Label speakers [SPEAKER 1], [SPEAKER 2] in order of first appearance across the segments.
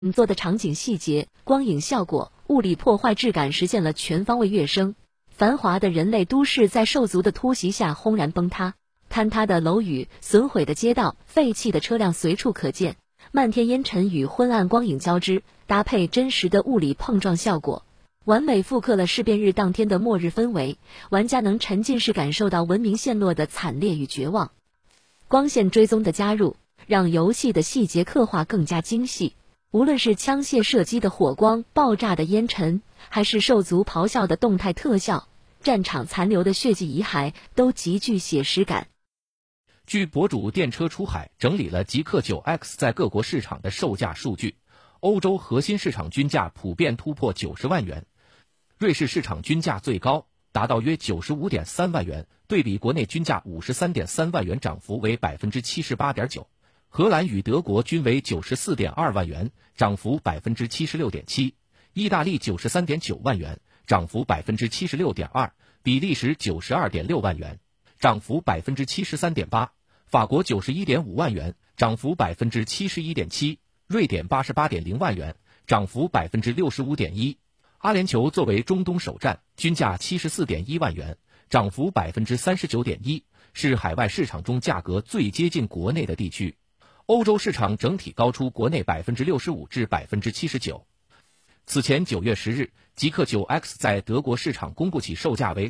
[SPEAKER 1] 做的场景细节、光影效果、物理破坏质感实现了全方位跃升。繁华的人类都市在兽族的突袭下轰然崩塌，坍塌的楼宇、损毁的街道、废弃的车辆随处可见，漫天烟尘与昏暗光影交织，搭配真实的物理碰撞效果，完美复刻了事变日当天的末日氛围，玩家能沉浸式感受到文明陷落的惨烈与绝望。光线追踪的加入，让游戏的细节刻画更加精细。无论是枪械射击的火光、爆炸的烟尘，还是兽族咆哮的动态特效，战场残留的血迹遗骸，都极具写实感。
[SPEAKER 2] 据博主电车出海整理了极客 9X 在各国市场的售价数据，欧洲核心市场均价普遍突破90万元，瑞士市场均价最高，达到约 95.3 万元，对比国内均价 53.3 万元，涨幅为 78.9%。荷兰与德国均为 94.2 万元，涨幅 76.7%， 意大利 93.9 万元，涨幅 76.2%， 比利时 92.6 万元，涨幅 73.8%， 法国 91.5 万元，涨幅 71.7%， 瑞典 88.0 万元，涨幅 65.1%。阿联酋作为中东首站，均价 74.1 万元，涨幅 39.1%， 是海外市场中价格最接近国内的地区。欧洲市场整体高出国内 65% 至 79%。此前9月10日，极客 9X 在德国市场公布其售价为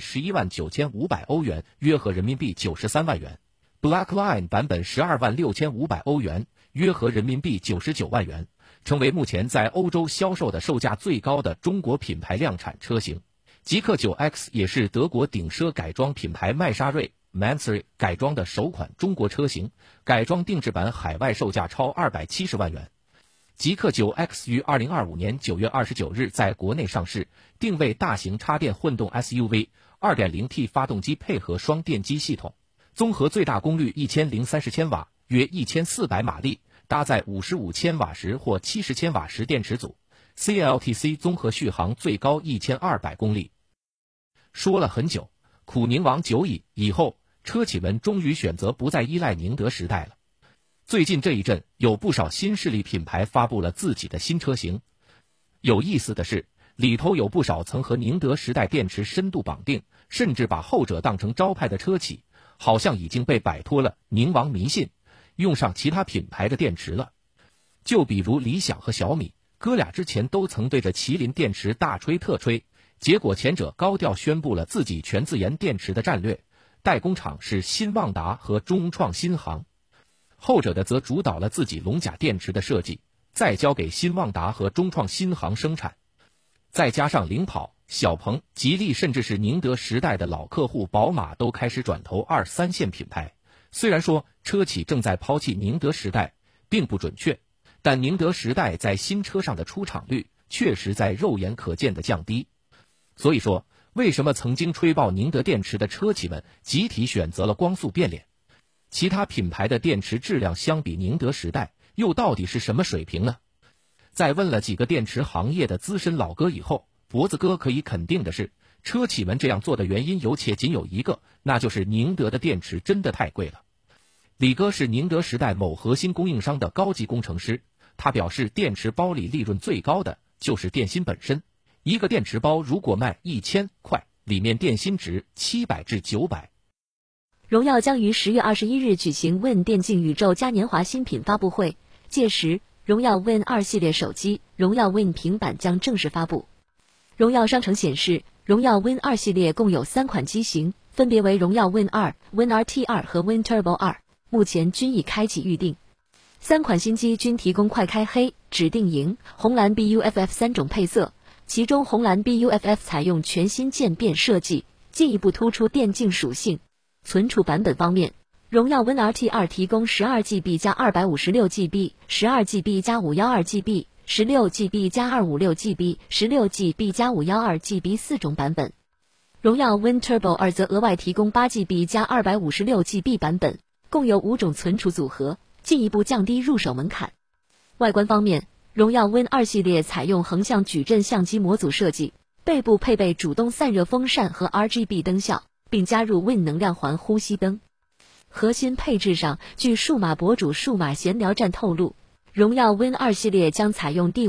[SPEAKER 2] 119500欧元，约合人民币93万元。Blackline 版本126500欧元，约合人民币99万元，成为目前在欧洲销售的售价最高的中国品牌量产车型。极客 9X 也是德国顶奢改装品牌迈莎瑞 Mansory 改装的首款中国车型，改装定制版海外售价超270万元。极客 9X 于2025年9月29日在国内上市，定位大型插电混动 SUV， 2.0T 发动机配合双电机系统，综合最大功率1030千瓦，约1400马力，搭载55千瓦时或70千瓦时电池组， CLTC 综合续航最高1200公里。说了很久，苦宁王久矣，以后车企们终于选择不再依赖宁德时代了。最近这一阵，有不少新势力品牌发布了自己的新车型。有意思的是，里头有不少曾和宁德时代电池深度绑定，甚至把后者当成招牌的车企，好像已经被摆脱了宁王迷信，用上其他品牌的电池了。就比如理想和小米，哥俩之前都曾对着麒麟电池大吹特吹，结果前者高调宣布了自己全自研电池的战略，代工厂是新旺达和中创新航，后者的则主导了自己龙甲电池的设计，再交给新旺达和中创新航生产。再加上领跑、小鹏、吉利，甚至是宁德时代的老客户宝马都开始转投2、3线品牌。虽然说车企正在抛弃宁德时代并不准确，但宁德时代在新车上的出厂率确实在肉眼可见的降低。所以说，为什么曾经吹爆宁德电池的车企们集体选择了光速变脸？其他品牌的电池质量相比宁德时代又到底是什么水平呢？在问了几个电池行业的资深老哥以后，脖子哥可以肯定的是，车企们这样做的原因有且仅有一个，那就是宁德的电池真的太贵了。李哥是宁德时代某核心供应商的高级工程师，他表示电池包里利润最高的就是电芯本身，一个电池包如果卖1000块，里面电芯值700至900。
[SPEAKER 1] 荣耀将于10月21日举行 Win 电竞宇宙嘉年华新品发布会，届时荣耀 Win 2系列手机、荣耀 Win 平板将正式发布。荣耀商城显示，荣耀 Win 2系列共有3款机型，分别为荣耀 Win 2、Win RT2 和 Win Turbo 2，目前均已开启预定。3款新机均提供快开黑、指定荧、红蓝 BUFF 3种配色，其中红蓝 BUFF 采用全新渐变设计，进一步突出电竞属性。存储版本方面，荣耀 Win RT2 提供 12GB 加 256GB、12GB 加 512GB、16GB 加 256GB、16GB 加 512GB 4种版本。荣耀 Win Turbo 2则额外提供 8GB 加 256GB 版本，共有5种存储组合，进一步降低入手门槛。外观方面，荣耀 Win 2系列采用横向矩阵相机模组设计，背部配备主动散热风扇和 RGB 灯效，并加入 Win 能量环呼吸灯。核心配置上，据数码博主数码闲聊站透露， 荣耀 Win 2系列将采用第